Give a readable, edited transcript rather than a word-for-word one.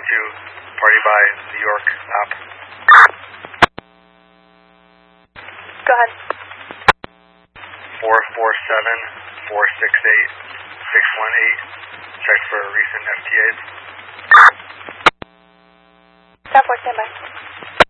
Party by New York app. Go ahead. 447-468-618. Check for recent FTAs. 10-4, stand by.